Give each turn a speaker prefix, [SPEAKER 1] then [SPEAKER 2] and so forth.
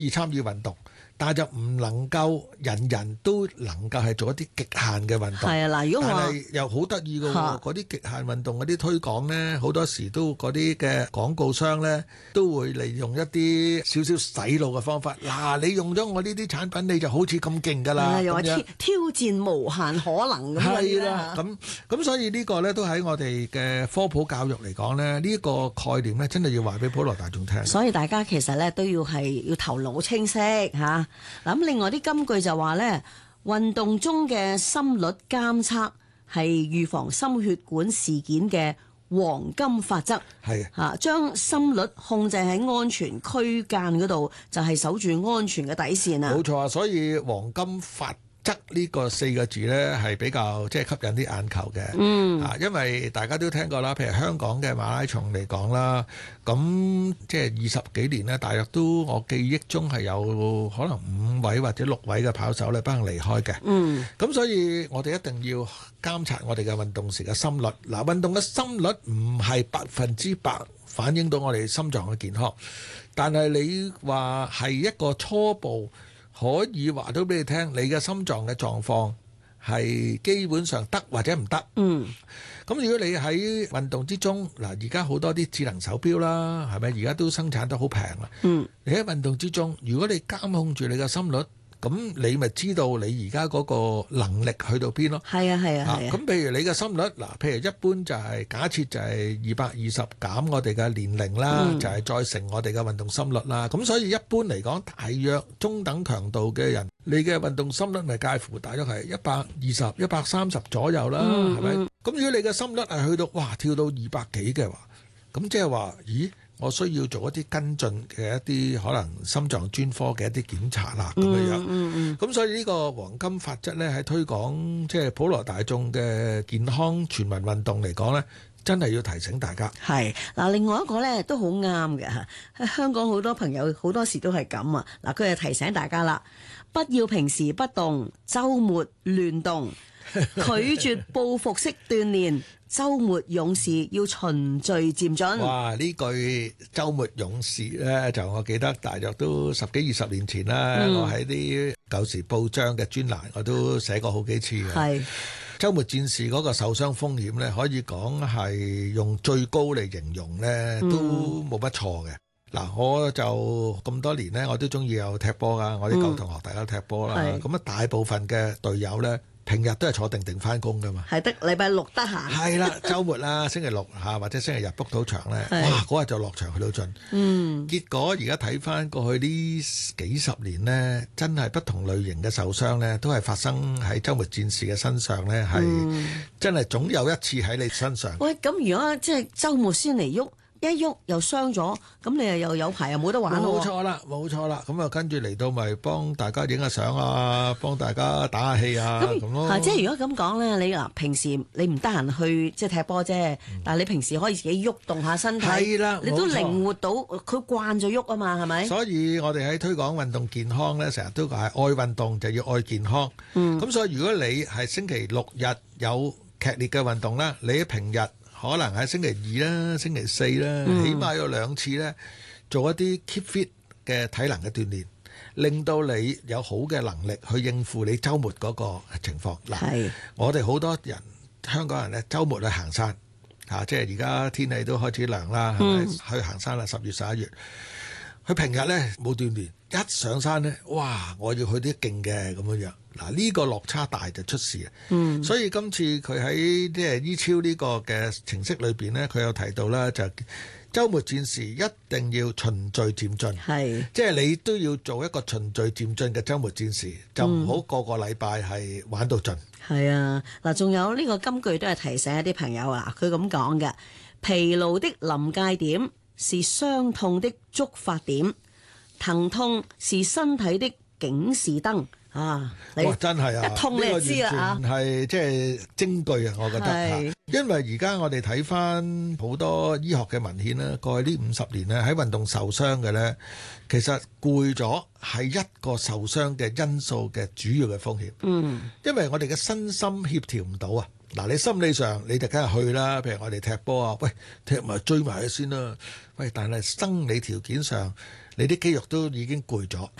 [SPEAKER 1] 意參與運動，但係就唔能夠人人都能夠係做一啲極限嘅運動。
[SPEAKER 2] 係啊，嗱，如果話
[SPEAKER 1] 但係又好得意嘅喎，嗰啲極限運動嗰啲推廣呢，好多時都嗰啲嘅廣告商呢，都會利用一啲少少洗腦嘅方法。嗱，你用咗我呢啲產品，你就好似咁勁㗎啦。
[SPEAKER 2] 又話
[SPEAKER 1] 咁樣
[SPEAKER 2] 挑戰無限可能咁
[SPEAKER 1] 係啦，咁所以呢個呢，都喺我哋嘅科普教育嚟講呢，呢個概念呢，真係要話俾普羅大眾聽。
[SPEAKER 2] 所以大家其實呢，都要頭腦清晰嚇。咁另外啲金句就話呢，運動中嘅心率監測係預防心血管事件嘅黃金法則。
[SPEAKER 1] 係
[SPEAKER 2] 嚇，將心率控制喺安全區間嗰度，就係守住安全嘅底線啊！
[SPEAKER 1] 冇錯啊，所以黃金法則呢個4個字呢，係比較即係吸引啲眼球嘅。因為大家都聽過啦，譬如香港嘅馬拉松嚟講啦，咁即係20幾年呢，大約都我記憶中係有可能5位或者6位嘅跑手呢不幸離開嘅。咁所以我哋一定要監察我哋嘅運動時嘅心率。嗱，運動嘅心率唔係100%反映到我哋心臟嘅健康，但係你話係一個初步可以話到俾你聽，你嘅心臟嘅狀況係基本上得或者唔得。咁如果你喺運動之中，嗱，而家好多啲智能手錶啦，係咪？而家都生產得好平啦。你喺運動之中，如果你監控住你嘅心率，咁你咪知道你而家嗰個能力去到邊咯。
[SPEAKER 2] 係啊。
[SPEAKER 1] 咁譬如你嘅心率，嗱，譬如一般就係假設就係220減我哋嘅年齡啦，就係再乘我哋嘅運動心率啦。咁所以一般嚟講，大約中等強度嘅人，你嘅運動心率咪介乎大約係120、130左右啦，係咪？咁如果你嘅心率係去到跳到200幾嘅話，咁即係話，咦？我需要做一啲跟進嘅一啲可能心臟專科嘅一啲檢查啦，咁樣。咁所以呢個黃金法則呢，喺推廣即係普羅大眾嘅健康全民運動嚟講呢，真係要提醒大家。
[SPEAKER 2] 係嗱，另外一個呢都好啱嘅嚇。喺香港好多朋友好多時都係咁啊。嗱，佢就提醒大家啦，不要平時不動，週末亂動，拒絕報復式鍛鍊。週末勇士要循序漸進。
[SPEAKER 1] 哇！呢句週末勇士呢，就我記得大約都10幾20年前啦，我喺啲舊時報章嘅專欄我都寫過好幾次嘅。係週末戰士嗰個受傷風險呢，可以講係用最高嚟形容呢，都冇乜錯嘅。嗱，我就咁多年呢，我都中意有踢波啊，我啲舊同學大家踢波啦。咁啊，大部分嘅隊友呢，平日都係坐定翻工噶嘛，係得禮拜六得閒。係啦，週末啦，星期六或者星期日 book 到場咧，哇！嗰日就落場去到盡。結果而家睇翻過去呢幾十年呢，真係不同類型嘅受傷呢，都係發生喺週末戰士嘅身上呢，係真係總有一次喺你身上。喂，咁如果即係週末先嚟喐？一喐又傷咗，咁你又有排又冇得玩咯。冇錯啦，咁啊跟住嚟到咪幫大家影下相啊，幫大家打下氣啊咁咯。即係如果咁講咧，你平時你唔得閒去即係踢波啫，但係你平時可以自己喐動下身體，係啦，你都靈活到，佢慣咗喐啊嘛，係咪？所以我哋喺推廣運動健康咧，成日都講係愛運動就要愛健康。咁所以如果你係星期六日有劇烈嘅運動啦，你喺平日可能喺星期2啦、星期4啦，起碼有2次咧，做一啲 keep fit 嘅體能嘅鍛鍊，令到你有好嘅能力去應付你週末嗰個情況。嗱，我哋好多人香港人咧，週末去行山嚇，即係而家天氣都開始涼啦，係咪？去行山啦，10月11月。佢平日咧冇鍛鍊，一上山咧，哇！我要去啲勁嘅咁樣。嗱，呢個落差大就出事啊！所以今次佢喺即係依超呢個嘅程式裏邊呢，佢有提到啦，就週末戰士一定要循序漸進，係即係你都要做一個循序漸進嘅週末戰士，就唔好個個禮拜係玩到盡。係啊，嗱，仲有呢個金句都係提醒一啲朋友啊，佢咁講嘅：疲勞的臨界點是傷痛的觸發點，疼痛是身體的警示燈。啊！哇，真係啊！一痛你就知啦啊！呢個完全係即係精句啊，我覺得。因為而家我哋睇翻好多醫學嘅文獻啦，過去呢50年咧喺運動受傷嘅咧，其實攰咗係一個受傷嘅因素嘅主要嘅風險。因為我哋嘅身心協調唔到啊！嗱，你心理上你就梗係去啦，譬如我哋踢波啊，喂，踢埋追埋佢先啦。喂，但係生理條件上你啲肌肉都已經攰咗，